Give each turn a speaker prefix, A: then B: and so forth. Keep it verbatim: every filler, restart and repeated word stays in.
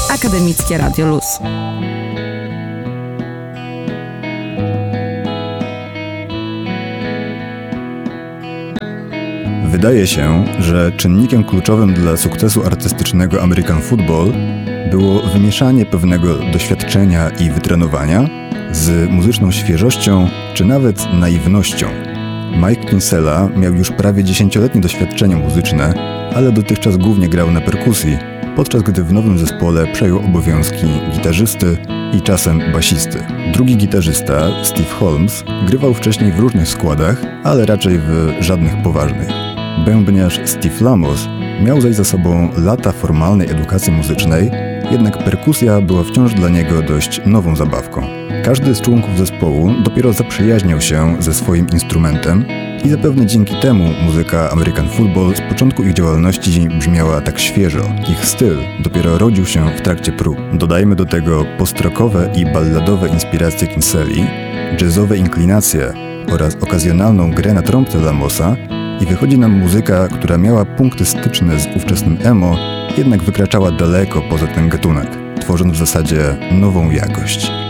A: Akademickie Radio Luz.
B: Wydaje się, że czynnikiem kluczowym dla sukcesu artystycznego American Football było wymieszanie pewnego doświadczenia i wytrenowania z muzyczną świeżością czy nawet naiwnością. Mike Kinsella miał już prawie dziesięcioletnie doświadczenie muzyczne, ale dotychczas głównie grał na perkusji, podczas gdy w nowym zespole przejął obowiązki gitarzysty i czasem basisty. Drugi gitarzysta, Steve Holmes, grywał wcześniej w różnych składach, ale raczej w żadnych poważnych. Bębniarz Steve Lamos miał zaś za sobą lata formalnej edukacji muzycznej, jednak perkusja była wciąż dla niego dość nową zabawką. Każdy z członków zespołu dopiero zaprzyjaźniał się ze swoim instrumentem i zapewne dzięki temu muzyka American Football z początku ich działalności brzmiała tak świeżo. Ich styl dopiero rodził się w trakcie prób. Dodajmy do tego post-rockowe i balladowe inspiracje Kinselli, jazzowe inklinacje oraz okazjonalną grę na trąbce Lamosa i wychodzi nam muzyka, która miała punkty styczne z ówczesnym emo, jednak wykraczała daleko poza ten gatunek, tworząc w zasadzie nową jakość.